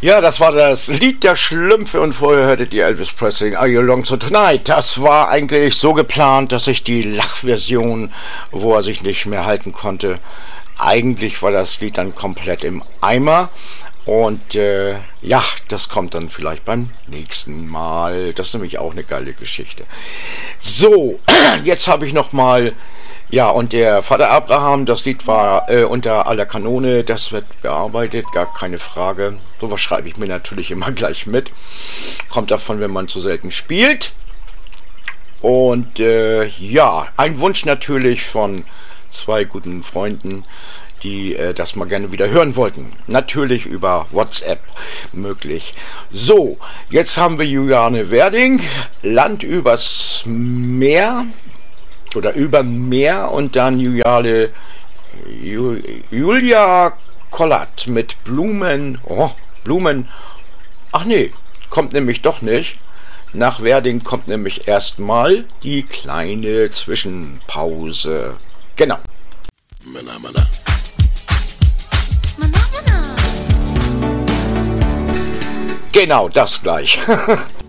Ja, das war das Lied der Schlümpfe und vorher hörtet ihr Elvis Presley, Are You Along So Tonight? Das war eigentlich so geplant, dass ich die Lachversion, wo er sich nicht mehr halten konnte, eigentlich war das Lied dann komplett im Eimer. Und ja, das kommt dann vielleicht beim nächsten Mal. Das ist nämlich auch eine geile Geschichte. So, jetzt habe ich noch mal, ja, und der Vater Abraham, das Lied war unter aller Kanone, das wird bearbeitet, gar keine Frage. Sowas schreibe ich mir natürlich immer gleich mit. Kommt davon, wenn man zu selten spielt. Und ja, ein Wunsch natürlich von zwei guten Freunden, die das mal gerne wieder hören wollten. Natürlich über WhatsApp möglich. So, jetzt haben wir Juliane Werding, Land übers Meer oder über Meer und dann Julia Kollat mit Blumen. Oh, Blumen. Ach nee, kommt nämlich doch nicht. Nach Werding kommt nämlich erstmal die kleine Zwischenpause. Genau. Mana, mana. Genau, das gleich.